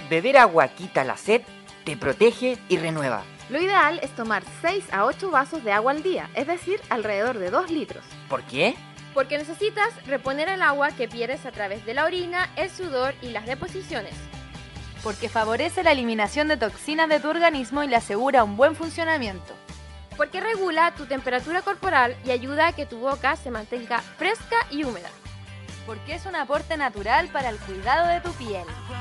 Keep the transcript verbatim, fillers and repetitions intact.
Beber agua quita la sed, te protege y renueva. Lo ideal es tomar seis a ocho vasos de agua al día, es decir, alrededor de dos litros. ¿Por qué? Porque necesitas reponer el agua que pierdes a través de la orina, el sudor y las deposiciones. Porque favorece la eliminación de toxinas de tu organismo y le asegura un buen funcionamiento. Porque regula tu temperatura corporal y ayuda a que tu boca se mantenga fresca y húmeda. Porque es un aporte natural para el cuidado de tu piel.